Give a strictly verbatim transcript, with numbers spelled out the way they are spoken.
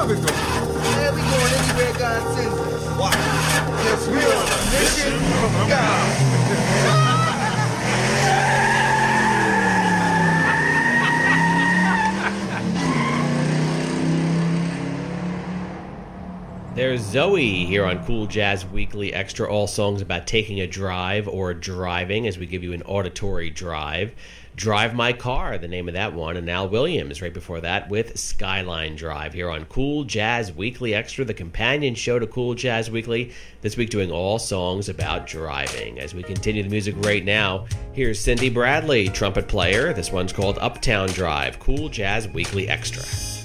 we going? Man, we going anywhere God sends us. Why? Yes, we're on a mission from God. There's Zoe here on Cool Jazz Weekly Extra, all songs about taking a drive or driving, as we give you an auditory drive. Drive My Car, the name of that one, and Al Williams right before that with Skyline Drive here on Cool Jazz Weekly Extra, the companion show to Cool Jazz Weekly, this week doing all songs about driving. As we continue the music right now, here's Cindy Bradley, trumpet player. This one's called Uptown Drive, Cool Jazz Weekly Extra.